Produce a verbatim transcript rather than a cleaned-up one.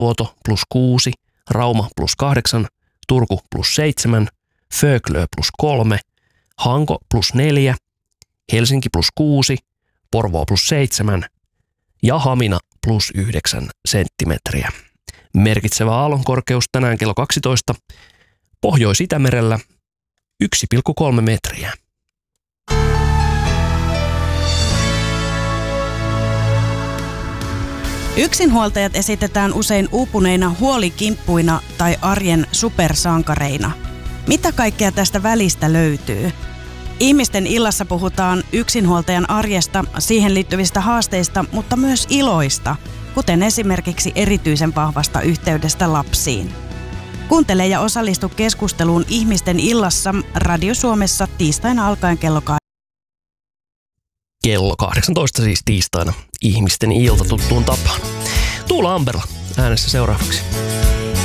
Luoto plus kuusi, Rauma plus kahdeksan, Turku plus seitsemän, Föglö plus kolme, Hanko plus neljä, Helsinki plus kuusi, Porvoo plus seitsemän ja Hamina plus yhdeksän senttimetriä. Merkitsevä aallonkorkeus tänään kello kaksitoista. Pohjois-Itämerellä yksi pilkku kolme metriä. Yksinhuoltajat esitetään usein uupuneina huolikimppuina tai arjen supersankareina. Mitä kaikkea tästä välistä löytyy? Ihmisten illassa puhutaan yksinhuoltajan arjesta, siihen liittyvistä haasteista, mutta myös iloista, kuten esimerkiksi erityisen vahvasta yhteydestä lapsiin. Kuuntele ja osallistu keskusteluun Ihmisten illassa Radio Suomessa tiistaina alkaen kello Kello kahdeksantoista siis tiistaina Ihmisten ilta tuttuun tapaan. Tuula Amberla äänessä seuraavaksi.